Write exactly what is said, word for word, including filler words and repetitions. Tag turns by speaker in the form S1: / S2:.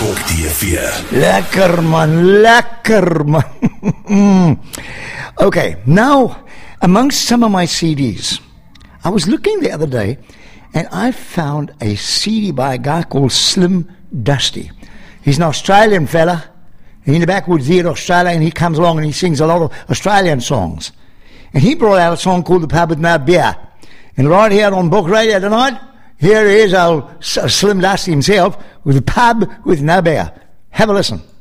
S1: Springbok T V.
S2: Lekker man, lekker man. Okay, now amongst some of my C Ds, I was looking the other day and I found a C D by a guy called Slim Dusty. He's an Australian fella. He's in the backwoods here in Australia, and he comes along and he sings a lot of Australian songs. And he brought out a song called The Pub With No Beer. And right here on Book Radio tonight, here is old Slim Dusty himself with The Pub With No Beer. Have a listen.